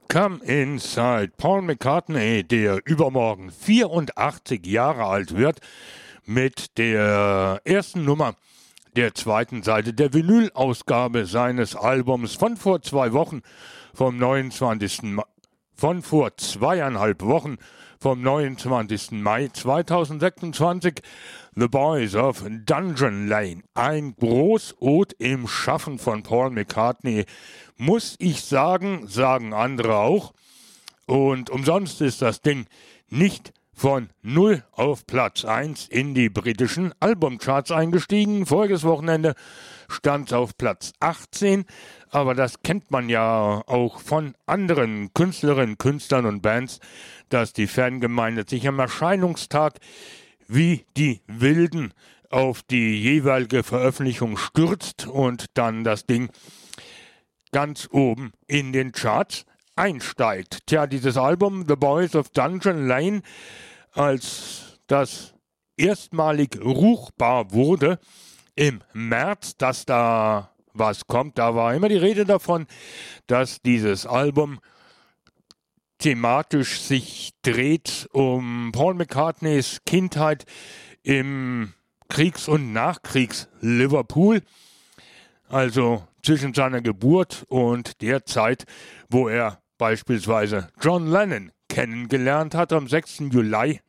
Come Inside. Paul McCartney, der übermorgen 84 Jahre alt wird, mit der ersten Nummer der zweiten Seite der Vinyl-Ausgabe seines Albums von vor 2 Wochen, vom 29. von vor 2,5 Wochen, vom 29. Mai 2026, The Boys of Dungeon Lane. Ein Großod im Schaffen von Paul McCartney, muss ich sagen, sagen andere auch. Und umsonst ist das Ding nicht von 0 auf Platz 1 in die britischen Albumcharts eingestiegen. Voriges Wochenende stand es auf Platz 18, aber das kennt man ja auch von anderen Künstlerinnen, Künstlern und Bands, dass die Fangemeinde sich am Erscheinungstag wie die Wilden auf die jeweilige Veröffentlichung stürzt und dann das Ding ganz oben in den Charts einsteigt. Tja, dieses Album The Boys of Dungeon Lane, als das erstmalig ruchbar wurde im März, dass da was kommt, da war immer die Rede davon, dass dieses Album thematisch sich dreht um Paul McCartneys Kindheit im Kriegs- und Nachkriegs-Liverpool, also zwischen seiner Geburt und der Zeit, wo er beispielsweise John Lennon kennengelernt hat am 6. Juli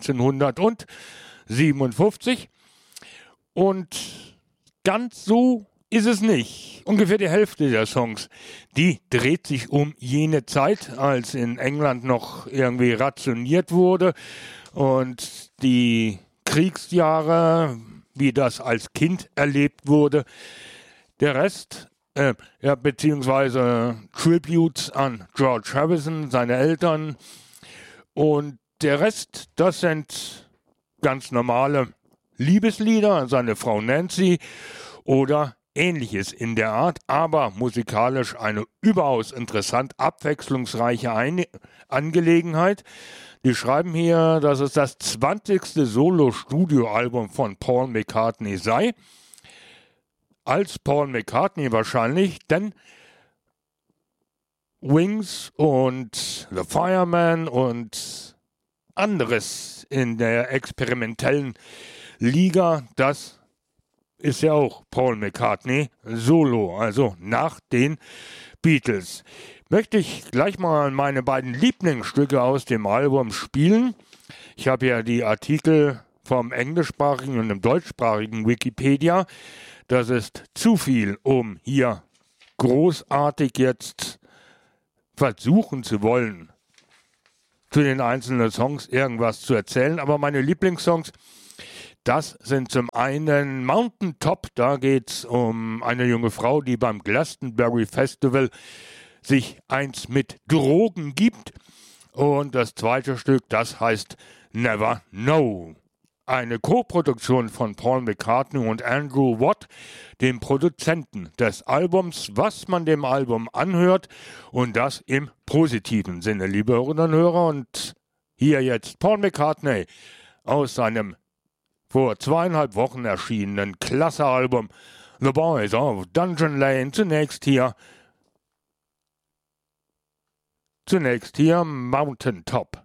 1957. Und ganz so ist es nicht. Ungefähr die Hälfte der Songs, die dreht sich um jene Zeit, als in England noch irgendwie rationiert wurde und die Kriegsjahre, wie das als Kind erlebt wurde. Der Rest, beziehungsweise Tributes an George Harrison, seine Eltern, und der Rest, das sind ganz normale Liebeslieder an seine Frau Nancy oder Ähnliches in der Art, aber musikalisch eine überaus interessant abwechslungsreiche Angelegenheit. Die schreiben hier, dass es das 20. Solo-Studio-Album von Paul McCartney sei. Als Paul McCartney wahrscheinlich, denn Wings und The Fireman und anderes in der experimentellen Liga, das ist ja auch Paul McCartney solo, also nach den Beatles. Möchte ich gleich mal meine beiden Lieblingsstücke aus dem Album spielen. Ich habe ja die Artikel vom englischsprachigen und dem deutschsprachigen Wikipedia. Das ist zu viel, um hier großartig jetzt versuchen zu wollen, zu den einzelnen Songs irgendwas zu erzählen. Aber meine Lieblingssongs, das sind zum einen Mountain Top, da geht es um eine junge Frau, die beim Glastonbury Festival sich eins mit Drogen gibt. Und das zweite Stück, das heißt Never Know. Eine Co-Produktion von Paul McCartney und Andrew Watt, dem Produzenten des Albums, was man dem Album anhört, und das im positiven Sinne, liebe Hörerinnen und Hörer. Und hier jetzt Paul McCartney aus seinem vor 2,5 Wochen erschienenen Klasse-Album The Boys of Dungeon Lane. Zunächst hier Mountain Top.